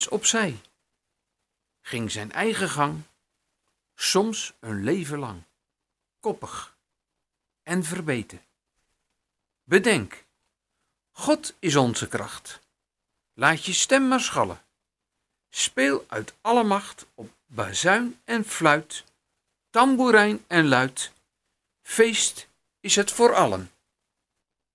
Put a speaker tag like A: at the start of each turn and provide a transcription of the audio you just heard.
A: opzij, ging zijn eigen gang, soms een leven lang, koppig en verbeten. Bedenk, God is onze kracht. Laat je stem maar schallen. Speel uit alle macht op bazuin en fluit, tamboerijn en luid. Feest is het voor allen.